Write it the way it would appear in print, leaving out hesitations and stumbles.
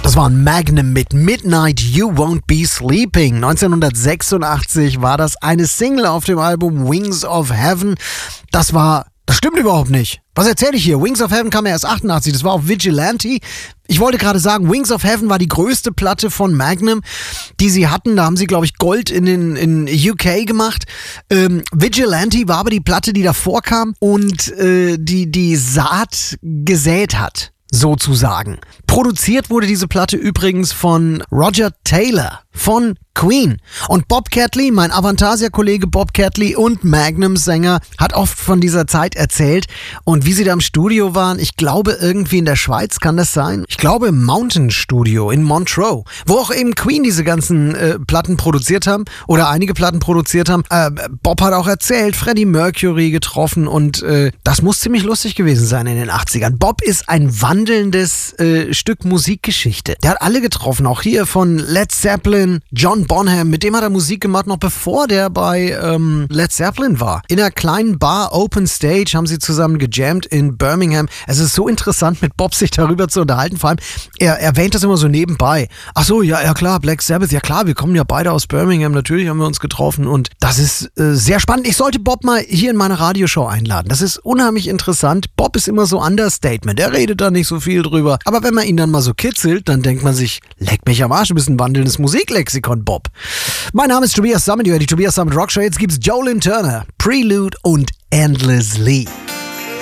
Das war ein Magnum mit Midnight You Won't Be Sleeping. 1986 war das eine Single auf dem Album Wings of Heaven. Das stimmt überhaupt nicht. Was erzähle ich hier? Wings of Heaven kam ja erst 88, das war auf Vigilante. Ich wollte gerade sagen, Wings of Heaven war die größte Platte von Magnum, die sie hatten. Da haben sie, glaube ich, Gold in UK gemacht. Vigilante war aber die Platte, die davor kam und die Saat gesät hat, sozusagen. Produziert wurde diese Platte übrigens von Roger Taylor von Queen. Und Bob Catley, mein Avantasia-Kollege Bob Catley und Magnum-Sänger, hat oft von dieser Zeit erzählt und wie sie da im Studio waren. Ich glaube, irgendwie in der Schweiz kann das sein. Ich glaube im Mountain Studio in Montreux, wo auch eben Queen diese ganzen Platten produziert haben oder einige Platten produziert haben. Bob hat auch erzählt, Freddie Mercury getroffen und das muss ziemlich lustig gewesen sein in den 80ern. Bob ist ein wandelndes Stück Musikgeschichte. Der hat alle getroffen, auch hier von Led Zeppelin, John Bonham, mit dem hat er Musik gemacht, noch bevor der bei Led Zeppelin war. In einer kleinen Bar, Open Stage, haben sie zusammen gejammt in Birmingham. Es ist so interessant, mit Bob sich darüber zu unterhalten. Vor allem, er erwähnt das immer so nebenbei. Ach so, ja klar, Black Sabbath, ja klar, wir kommen ja beide aus Birmingham, natürlich haben wir uns getroffen und das ist sehr spannend. Ich sollte Bob mal hier in meine Radioshow einladen. Das ist unheimlich interessant. Bob ist immer so Understatement, er redet da nicht so viel drüber. Aber wenn man ihn dann mal so kitzelt, dann denkt man sich, leck mich am Arsch, du bist ein wandelndes Musiklexikon, Bob. Mein Name ist Tobias Summit, ihr hört die Tobias Summit Rock Show. Jetzt gibt's Jolene Turner, Prelude und Endlessly.